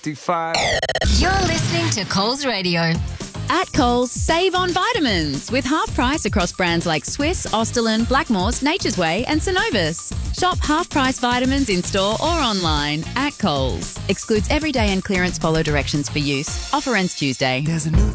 55. You're listening to Coles Radio. At Coles, save on vitamins with half price across brands like Swiss, Austerlin, Blackmores, Nature's Way and Synovus. Shop half price vitamins in store or online at Coles. Excludes everyday and clearance. Follow directions for use. Offer ends Tuesday. There's a new